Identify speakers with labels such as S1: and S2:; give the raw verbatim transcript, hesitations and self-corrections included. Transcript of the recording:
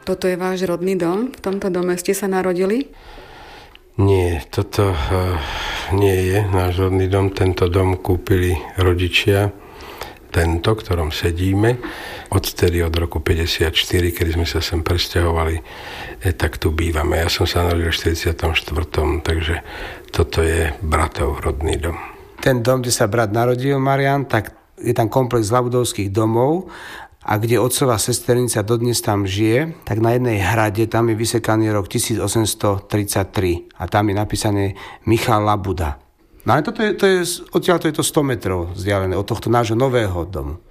S1: Toto je váš rodný dom? V tomto dome ste sa narodili?
S2: Nie, toto uh, nie je náš rodný dom. Tento dom kúpili rodičia, tento, v ktorom sedíme. Odtedy od roku päťdesiatštyri, kedy sme sa sem presťahovali, eh, tak tu bývame. Ja som sa narodil v štyridsiatom štvrtom, takže toto je bratov rodný dom.
S3: Ten dom, kde sa brat narodil, Marián, tak je tam komplex labudovských domov a kde otcová sesternica dodnes tam žije, tak na jednej hrade tam je vysekaný rok tisícosemstotridsaťtri a tam je napísané Michal Labuda. No ale toto je, to je, odtiaľ to je to sto metrov vzdialené od tohto nášho nového domu.